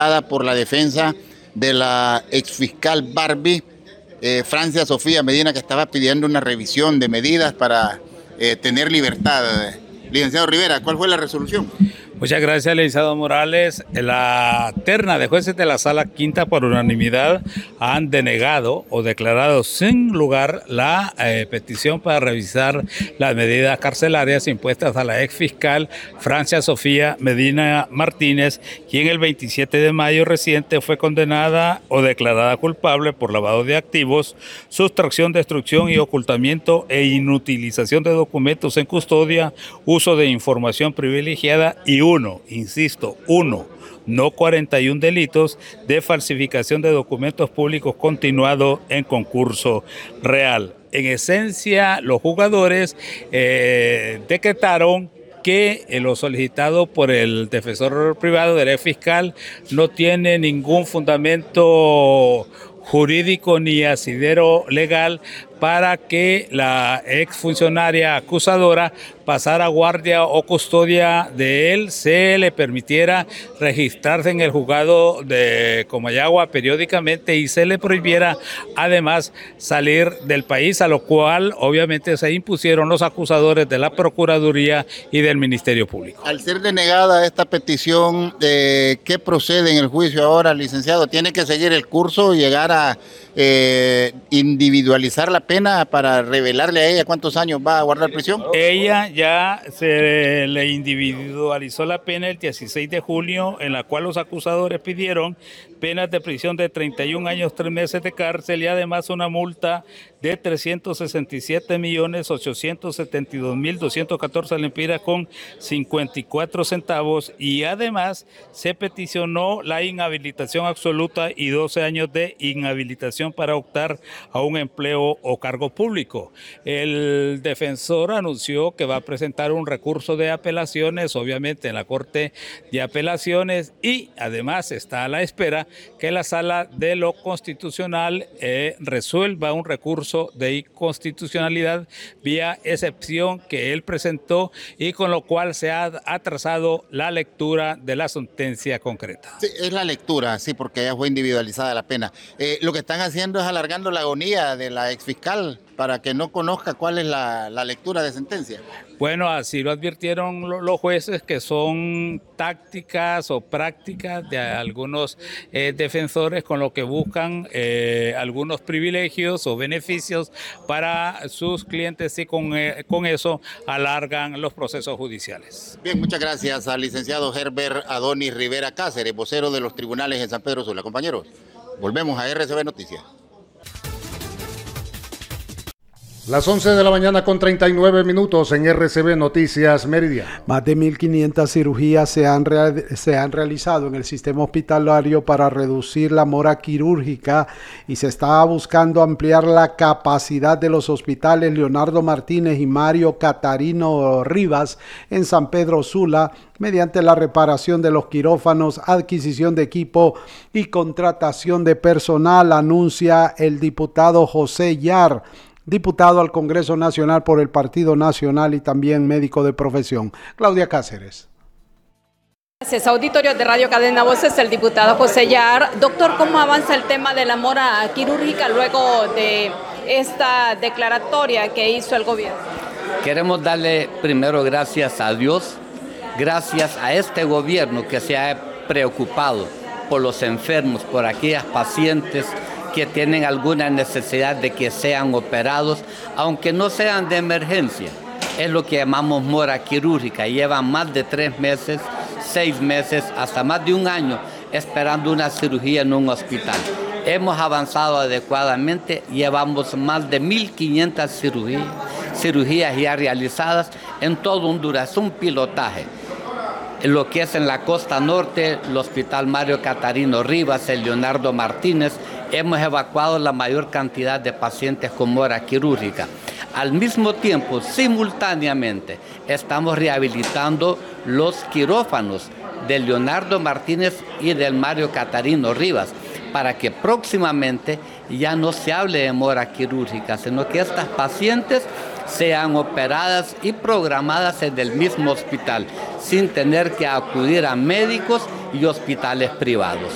por la defensa de la exfiscal Barbie, Francia Sofía Medina, que estaba pidiendo una revisión de medidas para tener libertad. Licenciado Rivera, ¿cuál fue la resolución? Muchas gracias, licenciado Morales. La terna de jueces de la Sala Quinta por unanimidad han denegado o declarado sin lugar la petición para revisar las medidas carcelarias impuestas a la ex fiscal Francia Sofía Medina Martínez, quien el 27 de mayo reciente fue condenada o declarada culpable por lavado de activos, sustracción, destrucción y ocultamiento e inutilización de documentos en custodia, uso de información privilegiada y no 41 delitos de falsificación de documentos públicos continuado en concurso real. En esencia, los jugadores decretaron que lo solicitado por el defensor privado del ex fiscal no tiene ningún fundamento jurídico ni asidero legal para que la exfuncionaria acusadora pasara guardia o custodia de él, se le permitiera registrarse en el juzgado de Comayagua periódicamente y se le prohibiera además salir del país, a lo cual obviamente se impusieron los acusadores de la Procuraduría y del Ministerio Público. Al ser denegada esta petición, ¿qué procede en el juicio ahora, licenciado? ¿Tiene que seguir el curso y llegar a individualizar la pena para revelarle a ella cuántos años va a guardar prisión? Ella ya se le individualizó la pena el 16 de junio, en la cual los acusadores pidieron penas de prisión de 31 años, 3 meses de cárcel y además una multa de 367.872.214 lempiras con 54 centavos y además se peticionó la inhabilitación absoluta y 12 años de inhabilitación para optar a un empleo o cargo público. El defensor anunció que va a presentar un recurso de apelaciones, obviamente en la Corte de Apelaciones, y además está a la espera que la Sala de lo Constitucional resuelva un recurso de inconstitucionalidad vía excepción que él presentó y con lo cual se ha atrasado la lectura de la sentencia concreta. Sí, es la lectura, sí, porque ya fue individualizada la pena. Lo que están haciendo es alargando la agonía de la exfiscal para que no conozca cuál es la lectura de sentencia. Bueno, así lo advirtieron los jueces, que son tácticas o prácticas de algunos defensores con lo que buscan algunos privilegios o beneficios para sus clientes y con eso alargan los procesos judiciales. Bien, muchas gracias al licenciado Herbert Adonis Rivera Cáceres, vocero de los tribunales en San Pedro Sula. Compañeros, volvemos a RCB Noticias. Las 11 de la mañana con 39 minutos en RCB Noticias Mérida. Más de 1.500 cirugías se han realizado en el sistema hospitalario para reducir la mora quirúrgica y se está buscando ampliar la capacidad de los hospitales Leonardo Martínez y Mario Catarino Rivas en San Pedro Sula mediante la reparación de los quirófanos, adquisición de equipo y contratación de personal, anuncia el diputado José Yar, diputado al Congreso Nacional por el Partido Nacional y también médico de profesión. Claudia Cáceres. Gracias. Auditorio de Radio Cadena Voces, el diputado José Yar. Doctor, ¿cómo avanza el tema de la mora quirúrgica luego de esta declaratoria que hizo el gobierno? Queremos darle primero gracias a Dios, gracias a este gobierno que se ha preocupado por los enfermos, por aquellas pacientes que tienen alguna necesidad de que sean operados, aunque no sean de emergencia. Es lo que llamamos mora quirúrgica. Llevan más de 3 meses, 6 meses, hasta más de un año esperando una cirugía en un hospital. Hemos avanzado adecuadamente, llevamos más de 1.500 cirugías ya realizadas en todo Honduras. Es un pilotaje. En lo que es en la costa norte, el Hospital Mario Catarino Rivas, el Leonardo Martínez, hemos evacuado la mayor cantidad de pacientes con mora quirúrgica. Al mismo tiempo, simultáneamente, estamos rehabilitando los quirófanos del Leonardo Martínez y del Mario Catarino Rivas, para que próximamente ya no se hable de mora quirúrgica, sino que estas pacientes sean operadas y programadas en el mismo hospital, sin tener que acudir a médicos y hospitales privados.